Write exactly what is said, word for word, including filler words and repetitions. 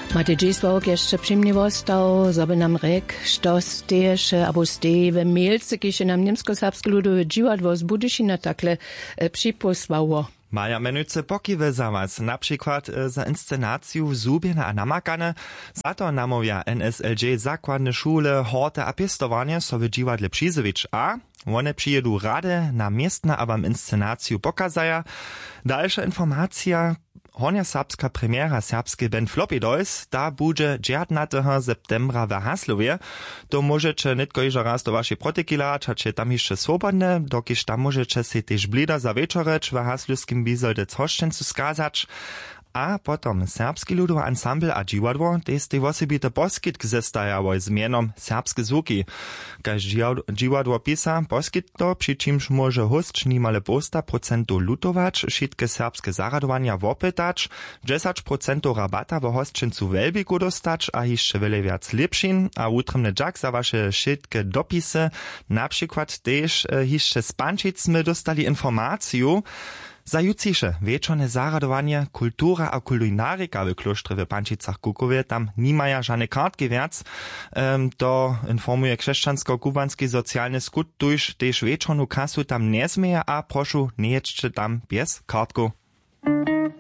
Máte dziś jeszcze przyjemnie stał, żeby nam rek, što stejesz, albo stej w Mielce, kiedy nam niemsko-serbskie ludowe dziwadło z Budyšina takle przyposłało. Maja menujce pokiwe za was, na przykład e, za inscenację Zubjene a namakane, za to namówia N S L J zakładne szule, horte a piestowanie so w dziwadle Przyzewicz, a one przyjedu rade na miestna abam inscenację pokazaja. Dalsza informacja, Hornia serbska premiera serbskiej band Floppy Dolls, ta bude dziewiętnastego septembra w Haslowie. To możecie nitko iżo raz do waszej protekila, czacie tam jeszcze swobodne, dokiż tam możecie się też blida za wieczoreć w Haslowskim Bizoldec Hoszczęcu skazać. A potom serbski ludowy ensemble a dziwadło, to jest tej osobite poskitk zestajało z mienom Serbskie Zvuki. Kaž dziwadło pisa, poskit to, przy czymś może host nimale posta procentu lutować, wszystkie serbskie zaradowania wopytać, dziesięć procentów rabata w hostczyncu Welbiku dostać, a jeszcze wiele wiac lepszin, a utrymny dżak za wasze wszystkie dopisy, na przykład też jeszcze z Pančicmi dostali informację, za jutrzejsze wieczorne zaradowanie kultura a kulinaryka w klosztrze w Pančicach Kukowie, tam nie mają żadne kartki wiac, um, to informuje chrześcijansko-kubanski socjalny skut, tuż też wieczornu kasu tam nie zmieja, a proszę nie jedźcie tam bez kartku.